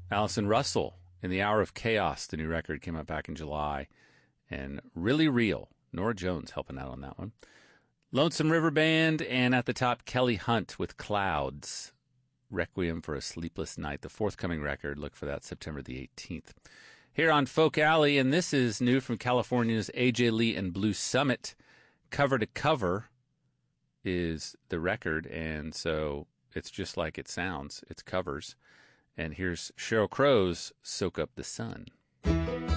Allison Russell, In the Hour of Chaos, the new record came out back in July. And Really Real, Norah Jones helping out on that one. Lonesome River Band, and at the top, Kelly Hunt with Clouds. Requiem for a Sleepless Night, the forthcoming record. Look for that September the 18th. Here on Folk Alley, and this is new from California's AJ Lee and Blue Summit. Cover to Cover is the record, and so it's just like it sounds. It's covers. And here's Sheryl Crow's Soak Up the Sun.